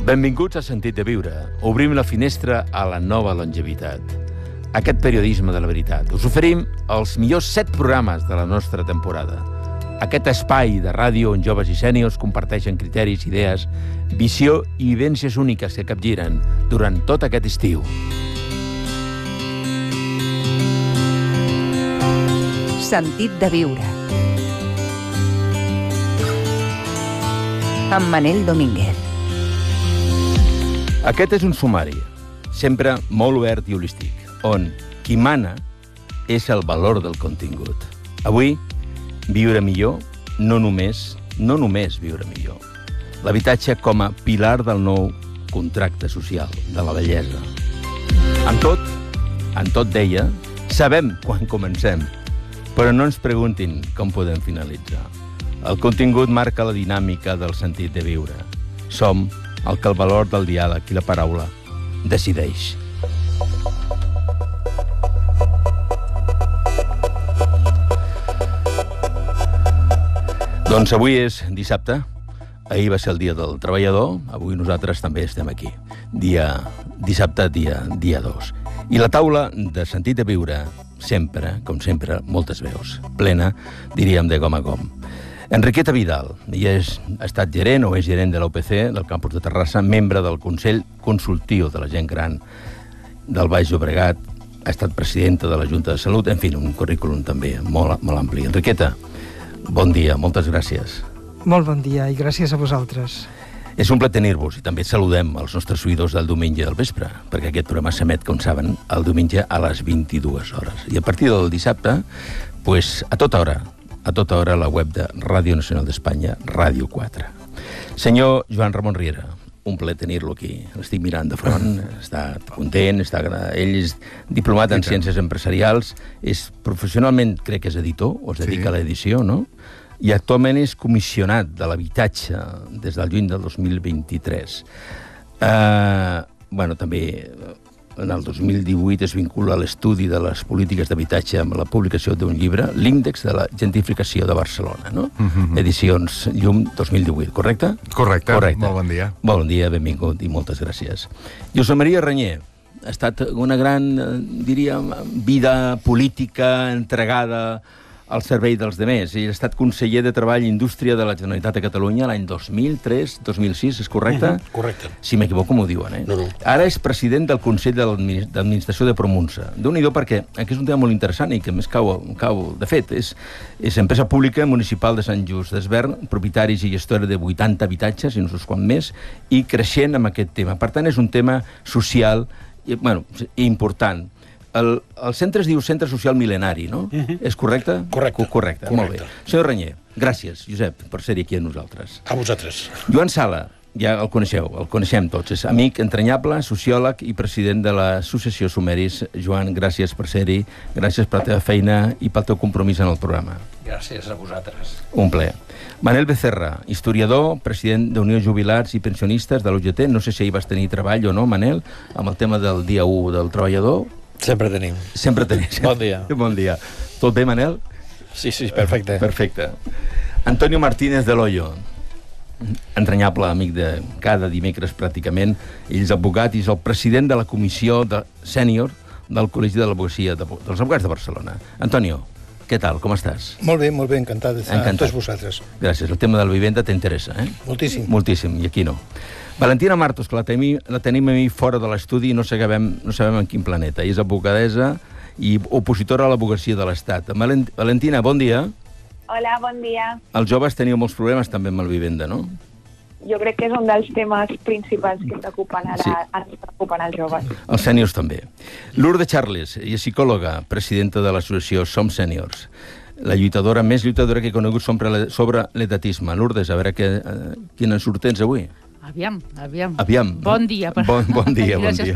Benvinguts a Sentit de Viure. Obrim la finestra a la nova longevitat. Aquest periodisme de la veritat. Us oferim els millors 7 programes de la nostra temporada. Aquest espai de ràdio on joves i sèniors comparteixen criteris, idees, visió i vivències úniques que capgiren durant tot aquest estiu. Sentit de Viure. Amb Manel Domínguez. Aquest és un sumari, sempre molt obert i holístic, on qui mana és el valor del contingut. Avui, viure millor, no només viure millor. L'habitatge com a pilar del nou contracte social, de la bellesa. En tot deia, sabem quan comencem, però no ens preguntin com podem finalitzar. El contingut marca la dinàmica del sentit de viure. Som el que el valor del diàleg i la paraula decideix. Doncs avui és dissabte, ahir va ser el dia del treballador, avui nosaltres també estem aquí. Dissabte, dia 2. I la taula de sentit de viure, sempre, com sempre, moltes veus, plena, diríem, de gom a gom. Enriqueta Vidal, ella ha estat gerent o és gerent de l'OPC del campus de Terrassa, membre del Consell Consultiu de la Gent Gran del Baix Llobregat, ha estat presidenta de la Junta de Salut, en fi, un currículum també molt ampli. Enriqueta, bon dia, moltes gràcies. Molt bon dia i gràcies a vosaltres. És un plaer tenir-vos i també saludem els nostres oïdors del diumenge del vespre, perquè aquest programa s'emet, com saben, el diumenge a les 22 hores. I a partir del dissabte, pues, a tota hora a la web de Ràdio Nacional d'Espanya, Ràdio 4. Senyor Joan Ramon Riera, un plaer tenir-lo aquí. L'estic mirant de front, està content, ell és diplomat en Ciències Empresarials, professionalment crec que és editor, o es dedica a l'edició, no? I actualment és comissionat de l'habitatge des del juny del 2023. També en el 2018 es vincula a l'estudi de les polítiques d'habitatge amb la publicació d'un llibre, l'Índex de la Gentrificació de Barcelona, no? Edicions Llum 2018, correcte? Correcte. Molt bon dia. Bon dia, benvingut i moltes gràcies. Josep Maria Reñé, ha estat una gran, diríem, vida política entregada al servei dels demés. Ell ha estat conseller de Treball i Indústria de la Generalitat de Catalunya l'any 2003-2006, és correcte? Correcte. Si m'equivoco m'ho diuen, No. Ara és president del Consell d'Administració de Promunsa. Déu-n'hi-do, perquè aquí és un tema molt interessant i que més cau de fet. És empresa pública municipal de Sant Just d'Esvern, propietaris i gestora de 80 habitatges, i no sé quant més, i creixent amb aquest tema. Per tant, és un tema social important. El centre es diu Centre Social Mil·lenari, no? És correcte? Correcte. Molt bé. Senyor Reñé, gràcies, Josep, per ser aquí amb nosaltres. A vosaltres. Joan Sala, ja el coneixeu, el coneixem tots. És amic entranyable, sociòleg i president de l'Associació Sumeris. Joan, gràcies per ser-hi, gràcies per la teva feina i pel teu compromís en el programa. Gràcies a vosaltres. Un plaer. Manel Becerra, historiador, president d'Unió Jubilats i Pensionistes de l'UGT. No sé si ahir vas tenir treball o no, Manel, amb el tema del dia 1 del treballador. Sempre tenim. Bon dia. Bon dia. Tot bé, Manel? Sí, perfecte. Perfecte. Antonio Martínez de Loyo, entranyable amic de cada dimecres pràcticament. Ell és advocat i és el president de la comissió sènior del Col·legi de l'Advocacia dels Advocats de Barcelona. Antonio, què tal? Com estàs? Molt bé, encantat d'estar amb tots vosaltres. Gràcies. El tema de la vivenda t'interessa, eh? Moltíssim. Moltíssim, i aquí no. Valentina Martos, que la tenim a mi fora de l'estudi i no sabem en quin planeta. Ella és advocadessa i opositora a l'advocacia de l'Estat. Valentina, bon dia. Hola, bon dia. Els joves teniu molts problemes també amb la vivenda, no? Jo crec que és un dels temes principals que preocupen els joves. Els sèniors també. Lourdes Charles, ella és psicòloga, presidenta de l'associació Som Sèniors. La més lluitadora que he conegut sobre l'edatisme. Lourdes, a veure quina sort tens avui. Aviam. Bon dia. Bon dia.